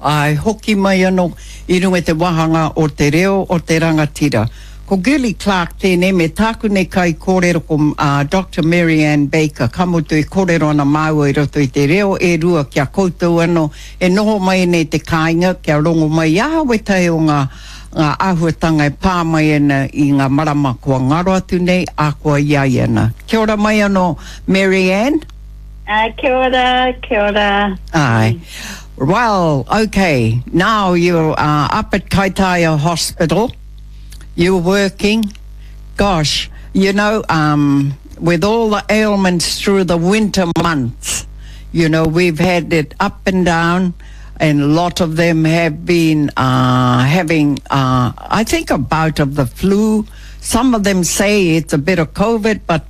Ai hoki mai ano I runga te wahanga o te reo o te rangatira. Ko Gilly Clark tēnei me tāku nei kai kōrero ko Dr. Mary Ann Baker. Kamutu I kōrero ana māua I roto I te reo e rua kia koutou ano e noho mai nei te kāinga kia rongo mai ahawe tai o ngā āhuatanga e pā mai ana I ngā marama kua ngaro atu nei a kua iai ana. Kia ora mai ano Mary Ann? Kia ora, kia ora. Aye. Well, okay. Now you're up at Kaitaia Hospital. You're working. Gosh, you know, with all the ailments through the winter months, you know, we've had it up and down, and a lot of them have been having, I think, a bout of the flu. Some of them say it's a bit of COVID, but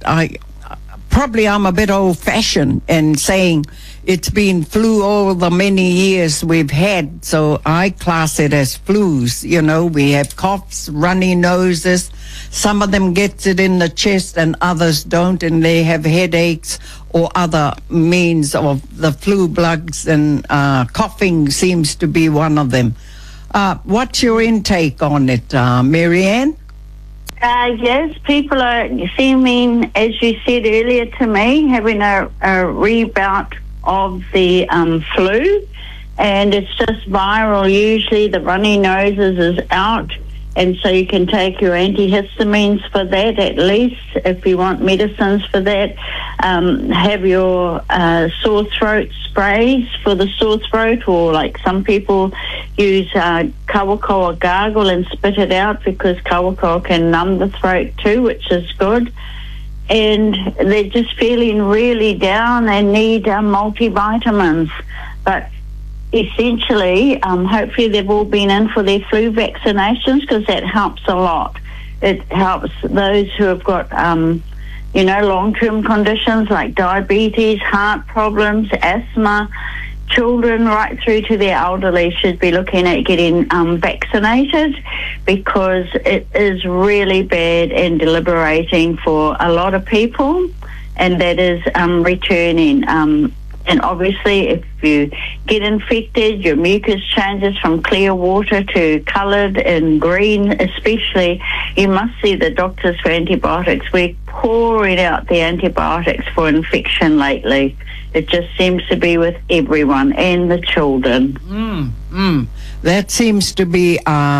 I'm a bit old-fashioned and saying it's been flu all the many years we've had, so I class it as flus. You know, we have coughs, runny noses. Some of them gets it in the chest and others don't, and they have headaches or other means of the flu bugs, and coughing seems to be one of them. What's your intake on it, Mary Ann? Yes, people are seeming, as you said earlier to me, having a rebound of the flu, and it's just viral. Usually the runny noses is out, and so you can take your antihistamines for that at least if you want medicines for that. Have your sore throat sprays for the sore throat, or like some people use kawakoa gargle and spit it out, because kawakoa can numb the throat too, which is good. And they're just feeling really down and need multivitamins. But essentially, hopefully they've all been in for their flu vaccinations, because that helps a lot. It helps those who have got, long-term conditions like diabetes, heart problems, asthma. Children right through to the elderly should be looking at getting vaccinated, because it is really bad and deliberating for a lot of people, and that is returning. And obviously, if you get infected, your mucus changes from clear water to coloured and green especially, you must see the doctors for antibiotics. We're pouring out the antibiotics for infection lately. It just seems to be with everyone and the children. That seems to be,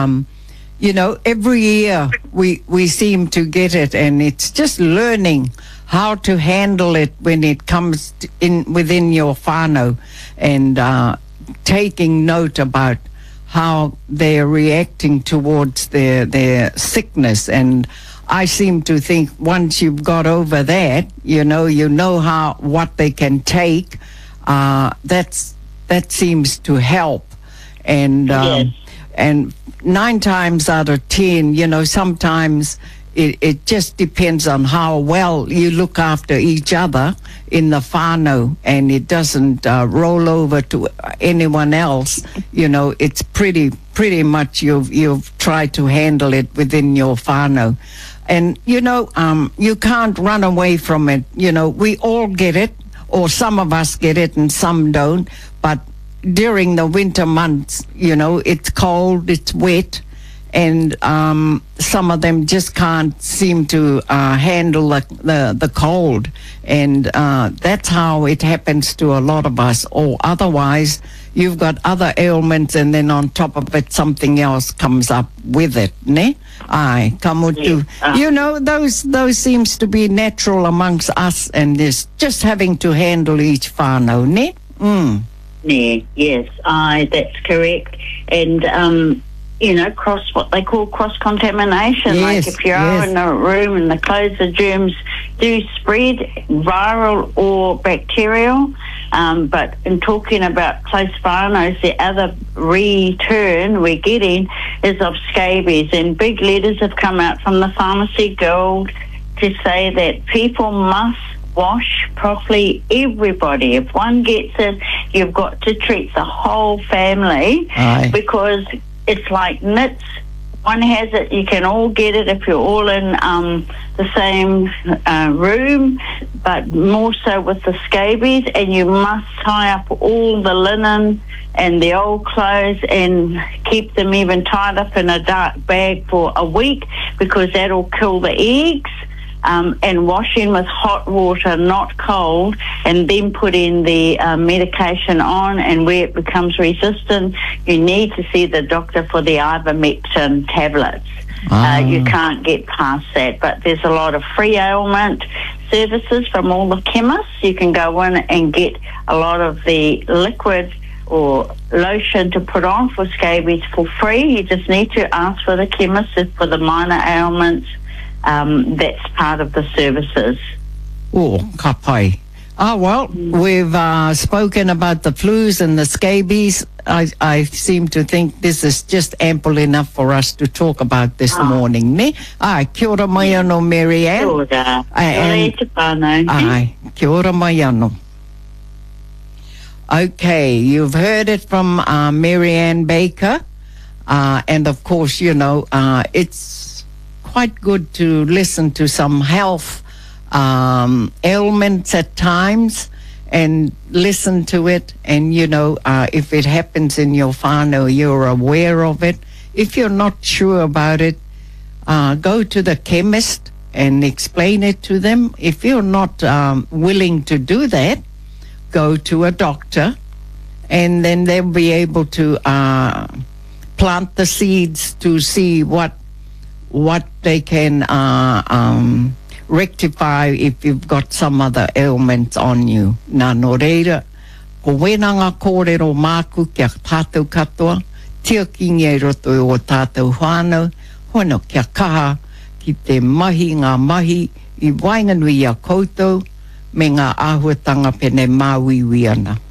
every year we seem to get it, and it's just learning how to handle it when it comes within your whānau, and taking note about how they're reacting towards their sickness. And I seem to think once you've got over that, you know what they can take. That seems to help, and Yes. and 9 times out of 10, sometimes it just depends on how well you look after each other in the whānau, and it doesn't roll over to anyone else. It's pretty much you've tried to handle it within your whānau. And, you can't run away from it. We all get it, or some of us get it and some don't. But during the winter months, it's cold, it's wet, and some of them just can't seem to handle the cold. And that's how it happens to a lot of us. Or otherwise, you've got other ailments, and then on top of it, something else comes up with it, ne? Ai, kamutu. Those seems to be natural amongst us, and there's just having to handle each whānau, ne? Yeah, yes, that's correct. And, what they call cross-contamination. Yes, like if you're in a room and the clothes, the germs do spread, viral or bacterial. But in talking about close whānau, the other return we're getting is of scabies. And big letters have come out from the Pharmacy Guild to say that people must wash properly, everybody. If one gets it, you've got to treat the whole family. Aye. Because it's like nits. One has it, you can all get it if you're all in the same room, but more so with the scabies, and you must tie up all the linen and the old clothes and keep them even tied up in a dark bag for a week, because that'll kill the eggs. And washing with hot water, not cold, and then putting the medication on, and where it becomes resistant, you need to see the doctor for the ivermectin tablets. You can't get past that, but there's a lot of free ailment services from all the chemists. You can go in and get a lot of the liquid or lotion to put on for scabies for free. You just need to ask for the chemist for the minor ailments. That's part of the services. Oh, ka pai. Well, we've spoken about the flus and the scabies. I seem to think this is just ample enough for us to talk about this morning. Ne? Kia ora mai anō, Marianne. Kia ora. Kia ora mai anō. Okay, you've heard it from Marianne Baker. And of course, you know, it's quite good to listen to some health ailments at times and listen to it. And, you know, if it happens in your whānau, you're aware of it. If you're not sure about it, go to the chemist and explain it to them. If you're not willing to do that, go to a doctor, and then they'll be able to plant the seeds to see what they can rectify if you've got some other ailments on you. Nā no reira, ko wenanga kōrero māku kia tātou katoa, tia ki ngai roto o tātou whānau, hono kia kaha ki te mahi ngā mahi I wainganui a koutou, me ngā āhuatanga pene māwiwi ana.